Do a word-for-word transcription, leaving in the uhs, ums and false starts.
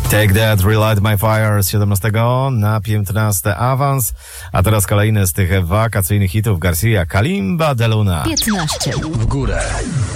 Take That, Relight My Fire z siedemnastego na piętnasty awans. A teraz kolejny z tych wakacyjnych hitów Garcia, Kalimba de Luna. piętnaście w górę.